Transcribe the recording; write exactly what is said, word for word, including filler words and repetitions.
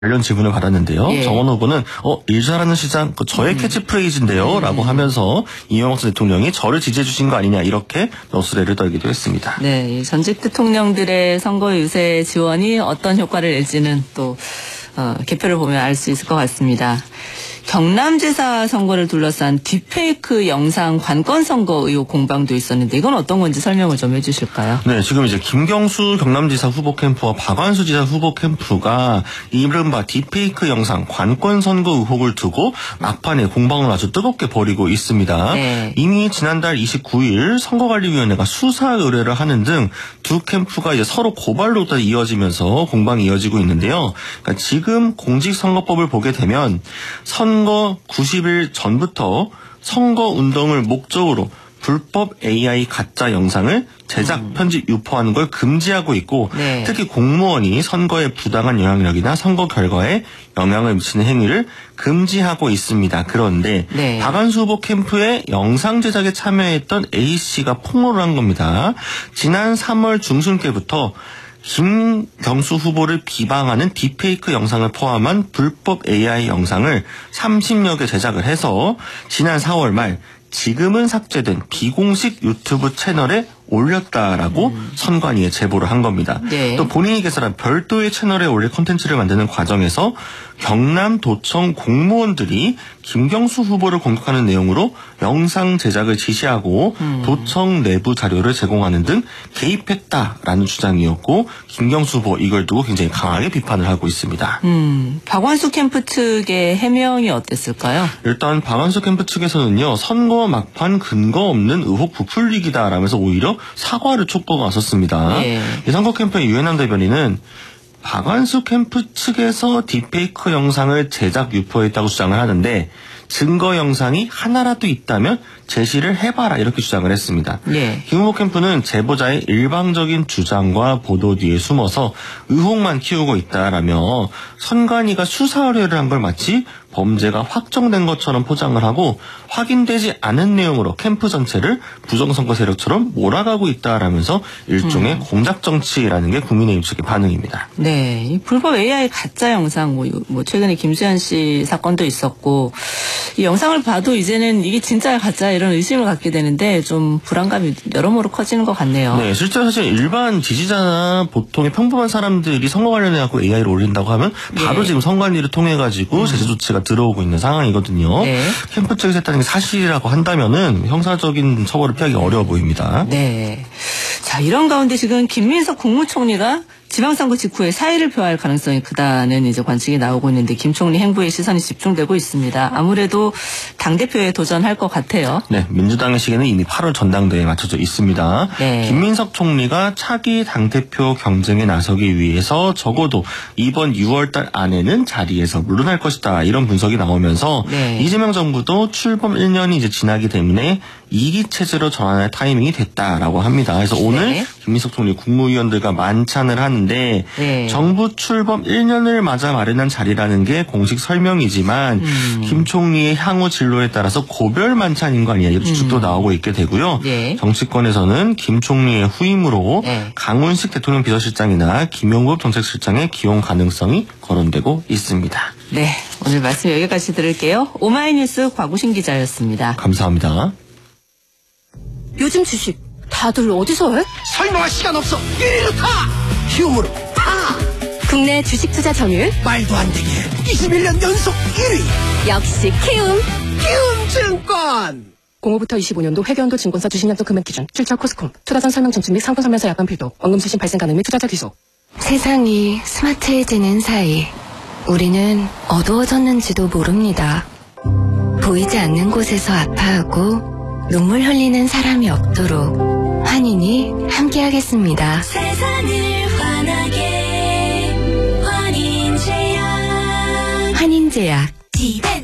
관련 질문을 받았는데요. 예. 정원 후보는 어, 일 잘하는 시장 그 저의 음. 캐치프레이즈인데요. 음. 라고 하면서 이명박 대통령이 저를 지지해 주신 거 아니냐 이렇게 너스레를 떨기도 했습니다. 네, 전직 대통령들의 선거 유세 지원이 어떤 효과를 낼지는 또 어, 개표를 보면 알 수 있을 것 같습니다. 경남지사 선거를 둘러싼 딥페이크 영상 관건 선거 의혹 공방도 있었는데 이건 어떤 건지 설명을 좀 해주실까요? 네, 지금 이제 김경수 경남지사 후보 캠프와 박완수 지사 후보 캠프가 이른바 딥페이크 영상 관건 선거 의혹을 두고 막판에 공방을 아주 뜨겁게 벌이고 있습니다. 네. 이미 지난달 이십구일 선거관리위원회가 수사 의뢰를 하는 등 두 캠프가 이제 서로 고발로 이어지면서 공방이 이어지고 있는데요. 그러니까 지금 공직선거법을 보게 되면 선거 구십 일 전부터 선거운동을 목적으로 불법 에이아이 가짜 영상을 제작, 편집, 유포하는 걸 금지하고 있고 네. 특히 공무원이 선거에 부당한 영향력이나 선거 결과에 영향을 미치는 행위를 금지하고 있습니다. 그런데 네. 박완수 후보 캠프의 영상 제작에 참여했던 A씨가 폭로를 한 겁니다. 지난 삼월 중순께부터 김경수 후보를 비방하는 딥페이크 영상을 포함한 불법 에이아이 영상을 삼십여 개 제작을 해서 지난 사월 말 지금은 삭제된 비공식 유튜브 채널에 올렸다라고 음. 선관위에 제보를 한 겁니다. 네. 또 본인이 개설한 별도의 채널에 올릴 콘텐츠를 만드는 과정에서 경남도청 공무원들이 김경수 후보를 공격하는 내용으로 영상 제작을 지시하고 음. 도청 내부 자료를 제공하는 등 개입했다라는 주장이었고 김경수 후보 이걸 두고 굉장히 강하게 비판을 하고 있습니다. 음, 박완수 캠프 측의 해명이 어땠을까요? 일단 박완수 캠프 측에서는요. 선거 막판 근거 없는 의혹 부풀리기다라면서 오히려 사과를 촉구가 왔었습니다. 네. 이 선거 캠프의 유현남 대변인은 박완수 캠프 측에서 딥페이크 영상을 제작 유포했다고 주장을 하는데 증거 영상이 하나라도 있다면 제시를 해봐라 이렇게 주장을 했습니다. 네. 김 후보 캠프는 제보자의 일방적인 주장과 보도 뒤에 숨어서 의혹만 키우고 있다라며 선관위가 수사 의뢰를 한 걸 마치 범죄가 확정된 것처럼 포장을 하고 확인되지 않은 내용으로 캠프 전체를 부정선거 세력처럼 몰아가고 있다라면서 일종의 음. 공작 정치라는 게 국민의힘 측의 반응입니다. 네, 이 불법 에이아이 가짜 영상 뭐, 뭐 최근에 김수현 씨 사건도 있었고 이 영상을 봐도 이제는 이게 진짜야 가짜야 이런 의심을 갖게 되는데 좀 불안감이 여러모로 커지는 것 같네요. 네, 실제로 사실 일반 지지자나 보통의 평범한 사람들이 선거 관련해갖고 에이아이를 올린다고 하면 바로 네. 지금 선관위를 통해가지고 음. 제재 조치가 들어오고 있는 상황이거든요. 네. 캠프 측에서 했다는 게 사실이라고 한다면은 형사적인 처벌을 피하기 어려워 보입니다. 네. 자, 이런 가운데 지금 김민석 국무총리가 지방선거 직후에 사의를 표할 가능성이 크다는 이제 관측이 나오고 있는데 김 총리 행보에 시선이 집중되고 있습니다. 아무래도 당대표에 도전할 것 같아요. 네, 민주당의 시기는 이미 팔월 전당대회에 맞춰져 있습니다. 네. 김민석 총리가 차기 당대표 경쟁에 나서기 위해서 적어도 이번 유월달 안에는 자리에서 물러날 것이다 이런 분석이 나오면서 네. 이재명 정부도 출범 일 년이 이제 지나기 때문에 이기 체제로 전환할 타이밍이 됐다라고 합니다. 그래서 네. 오늘 김민석 총리 국무위원들과 만찬을 하는 데 네. 정부 출범 일 년을 맞아 마련한 자리라는 게 공식 설명이지만 음. 김 총리의 향후 진로에 따라서 고별 만찬인 거 아니냐 이런 추측도 음. 나오고 있게 되고요. 네. 정치권에서는 김 총리의 후임으로 네. 강훈식 대통령 비서실장이나 김용국 정책실장의 기용 가능성이 거론되고 있습니다. 네, 오늘 말씀 여기까지 들을게요. 오마이뉴스 곽우신 기자였습니다. 감사합니다. 요즘 주식 다들 어디서 해? 설명할 시간 없어. 이리로 타! 휴무로 타! 국내 주식 투자 점유율 말도 안 되게 이십일 년 연속 일 위. 역시 키움. 키움증권. 공오부터 이십오년도 회계연도 증권사 주식약속 금액 기준 출처 코스콤 투자전 설명 점증 및 상품 설명서 약관 필도 원금 수신 발생 가능 및 투자자 귀속. 세상이 스마트해지는 사이 우리는 어두워졌는지도 모릅니다. 보이지 않는 곳에서 아파하고 눈물 흘리는 사람이 없도록 환인이 함께하겠습니다. 세상을 환하게 환인제약 환인제약